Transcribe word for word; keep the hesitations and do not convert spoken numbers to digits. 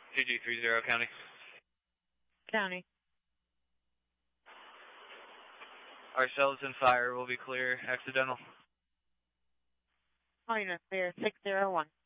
two G three zero, County. County. Ourselves and fire will be clear. Accidental. All units clear, six zero one.